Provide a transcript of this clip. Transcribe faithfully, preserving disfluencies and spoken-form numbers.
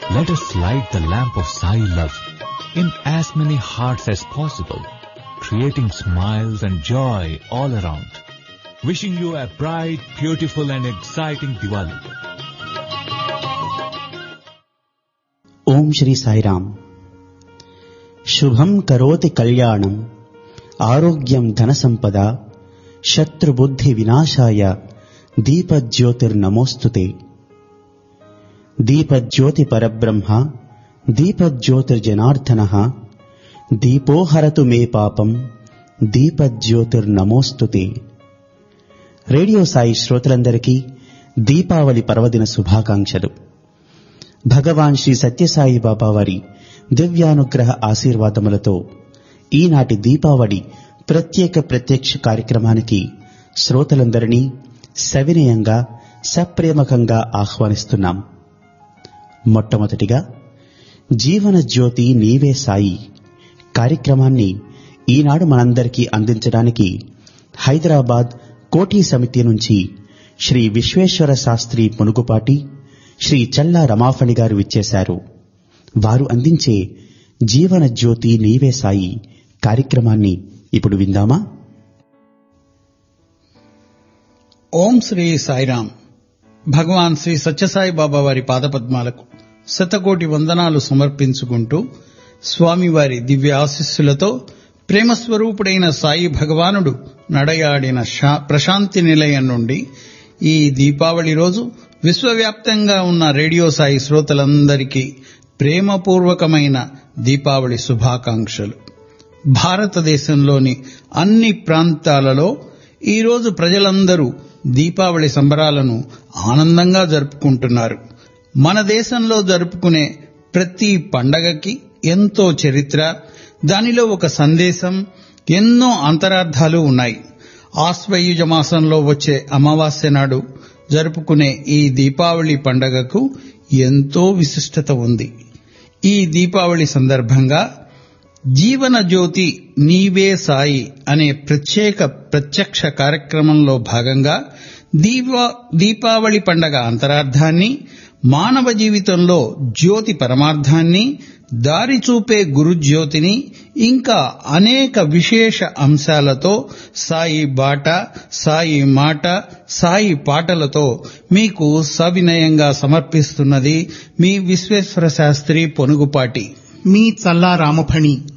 Let us light the lamp of Sai love in as many hearts as possible, creating smiles and joy all around. Wishing you a bright, beautiful and exciting Diwali. ఓం శ్రీ సాయిరామ్. శుభం కరోతి కళ్యాణం ఆరోగ్యం ధన సంపద శత్రుబుద్ధి వినాశాయ దీపజ్యోతిర్నమోస్తుతే. దీపజ్యోతి పరబ్రహ్మ దీపజ్యోతిర్జనార్దనః దీపో హరతు మే పాపం దీపజ్యోతిర్నమోస్తుతే. Radio Sai శ్రోతలందరికీ దీపావళి పర్వదిన శుభాకాంక్షలు. భగవాన్ శ్రీ సత్యసాయి బాబా వారి దివ్యానుగ్రహ ఆశీర్వాదములతో ఈనాటి దీపావళి ప్రత్యేక ప్రత్యక్ష కార్యక్రమానికి శ్రోతలందరినీ సవినయంగా సప్రేమకంగా ఆహ్వానిస్తున్నాం. మొట్టమొదటిగా జీవన జ్యోతి నీవే సాయి కార్యక్రమాన్ని ఈనాడు మనందరికీ అందించడానికి హైదరాబాద్ కోఠీ సమితి నుంచి శ్రీ విశ్వేశ్వర శాస్త్రి పునుగుపాటి, శ్రీ చల్లా రమాఫణి గారు విచ్చేశారు. వారు అందించే జీవన జ్యోతి నీవే సాయి కార్యక్రమాన్ని ఇప్పుడు విందామా? ఓం శ్రీ సాయిరామ్. భగవాన్ శ్రీ సత్యసాయి బాబా వారి పాదపద్మాలకు శతకోటి వందనాలు సమర్పించుకుంటూ స్వామివారి దివ్య ఆశీస్సులతో ప్రేమస్వరూపుడైన సాయి భగవానుడు నడయాడిన ప్రశాంతి నిలయం నుండి ఈ దీపావళి రోజు విశ్వవ్యాప్తంగా ఉన్న రేడియో సాయి శ్రోతలందరికీ ప్రేమపూర్వకమైన దీపావళి శుభాకాంక్షలు. భారతదేశంలోని అన్ని ప్రాంతాలలో ఈరోజు ప్రజలందరూ దీపావళి సంబరాలను ఆనందంగా జరుపుకుంటున్నారు. మన దేశంలో జరుపుకునే ప్రతి పండగకి ఎంతో చరిత్ర, దానిలో ఒక సందేశం, ఎన్నో అంతరార్థాలు ఉన్నాయి. ఆశ్వయుజ మాసంలో వచ్చే అమావాస్య నాడు జరుపుకునే ఈ దీపావళి పండగకు ఎంతో విశిష్టత ఉంది. ఈ దీపావళి సందర్భంగా జీవన జ్యోతి నీవే సాయి అనే ప్రత్యేక ప్రత్యక్ష కార్యక్రమంలో భాగంగా దీపా దీపావళి పండగ అంతరార్థాన్ని, మానవ జీవితంలో జ్యోతి పరమార్థాన్ని, దారి చూపే గురుజ్యోతిని, ఇంకా అనేక విశేష అంశాలతో సాయి బాట, సాయి మాట, సాయి పాటలతో మీకు సవినయంగా సమర్పిస్తున్నది మీ విశ్వేశ్వర శాస్త్రి పొనుగుపాటి, మీ చల్లా రామఫణి.